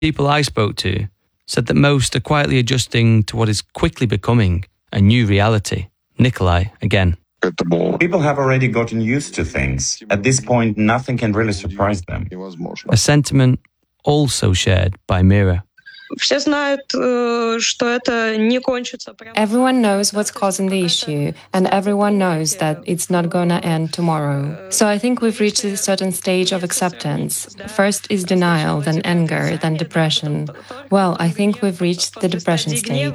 People I spoke to said that most are quietly adjusting to what is quickly becoming a new reality. Nikolai again. People have already gotten used to things. At this point, nothing can really surprise them. A sentiment also shared by Mira. Everyone knows what's causing the issue, and everyone knows that it's not gonna end tomorrow. So I think we've reached a certain stage of acceptance. First is denial, then anger, then depression. Well, I think we've reached the depression stage.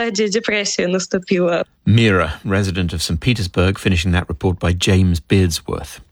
Mira, resident of St. Petersburg, finishing that report by James Beardsworth.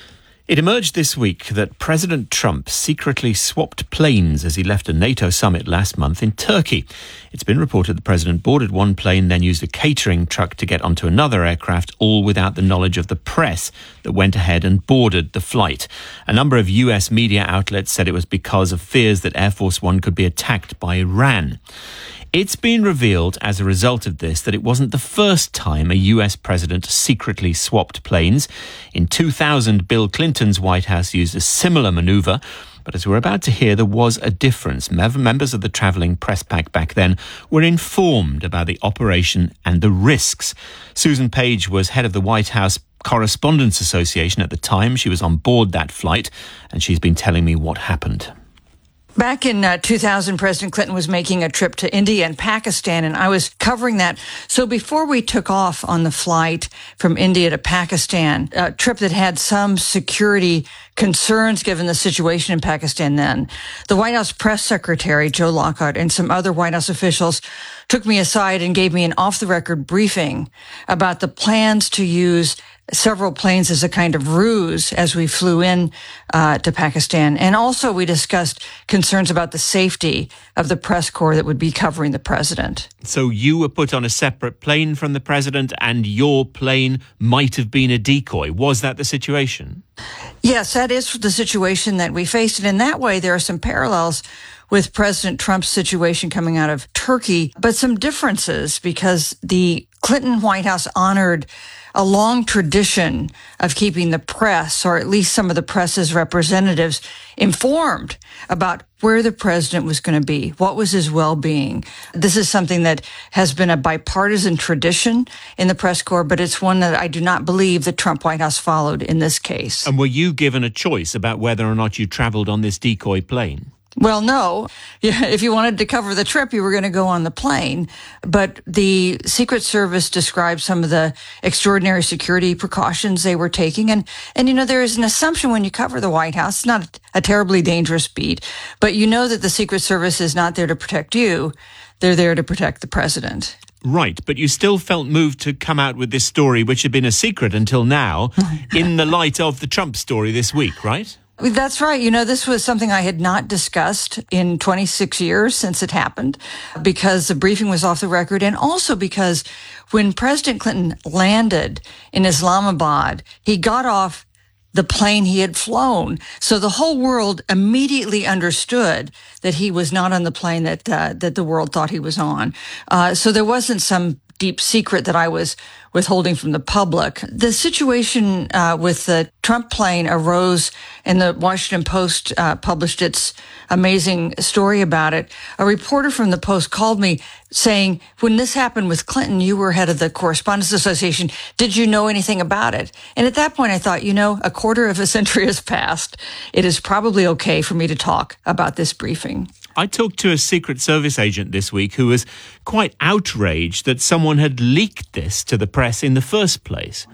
It emerged this week that President Trump secretly swapped planes as he left a NATO summit last month in Turkey. It's been reported the president boarded one plane, then used a catering truck to get onto another aircraft, all without the knowledge of the press that went ahead and boarded the flight. A number of US media outlets said it was because of fears that Air Force One could be attacked by Iran. It's been revealed as a result of this that it wasn't the first time a US president secretly swapped planes. In 2000, Bill Clinton's White House used a similar maneuver. But as we're about to hear, there was a difference. Members of the travelling press pack back then were informed about the operation and the risks. Susan Page was head of the White House Correspondents Association at the time. She was on board that flight, and she's been telling me what happened. Back in 2000, President Clinton was making a trip to India and Pakistan, and I was covering that. So before we took off on the flight from India to Pakistan, a trip that had some security concerns given the situation in Pakistan then, the White House press secretary, Joe Lockhart, and some other White House officials took me aside and gave me an off-the-record briefing about the plans to use several planes as a kind of ruse as we flew in to Pakistan. And also we discussed concerns about the safety of the press corps that would be covering the president. So you were put on a separate plane from the president and your plane might have been a decoy. Was that the situation? Yes, that is the situation that we faced. And in that way, there are some parallels with President Trump's situation coming out of Turkey, but some differences because the Clinton White House honored a long tradition of keeping the press, or at least some of the press's representatives, informed about where the president was going to be, what was his well-being. This is something that has been a bipartisan tradition in the press corps, but it's one that I do not believe the Trump White House followed in this case. And were you given a choice about whether or not you traveled on this decoy plane? Well, no. If you wanted to cover the trip, you were going to go on the plane. But the Secret Service described some of the extraordinary security precautions they were taking. And you know, there is an assumption when you cover the White House, it's not a terribly dangerous beat, but you know that the Secret Service is not there to protect you. They're there to protect the president. Right, but you still felt moved to come out with this story, which had been a secret until now, in the light of the Trump story this week, right? That's right. You know, this was something I had not discussed in 26 years since it happened because the briefing was off the record, and also because when President Clinton landed in Islamabad, he got off the plane he had flown. So the whole world immediately understood that he was not on the plane that the world thought he was on. So there wasn't some deep secret that I was withholding from the public. The situation with the Trump plane arose, and the Washington Post published its amazing story about it. A reporter from the Post called me saying, when this happened with Clinton, you were head of the Correspondents Association. Did you know anything about it? And at that point, I thought, you know, a quarter of a century has passed. It is probably okay for me to talk about this briefing. I talked to a Secret Service agent this week who was quite outraged that someone had leaked this to the press in the first place.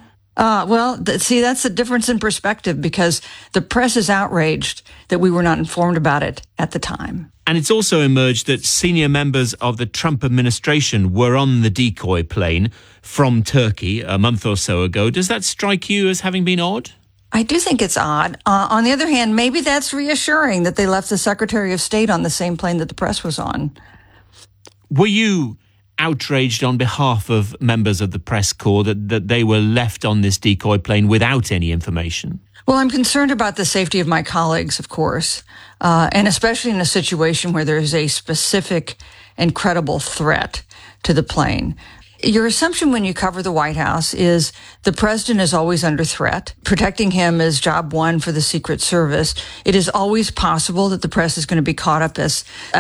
See, that's the difference in perspective, because the press is outraged that we were not informed about it at the time. And it's also emerged that senior members of the Trump administration were on the decoy plane from Turkey a month or so ago. Does that strike you as having been odd? I do think it's odd. On the other hand, maybe that's reassuring that they left the Secretary of State on the same plane that the press was on. Were you outraged on behalf of members of the press corps that they were left on this decoy plane without any information? Well, I'm concerned about the safety of my colleagues, of course, and especially in a situation where there is a specific and credible threat to the plane. Your assumption when you cover the White House is the president is always under threat. Protecting him is job one for the Secret Service. It is always possible that the press is going to be caught up as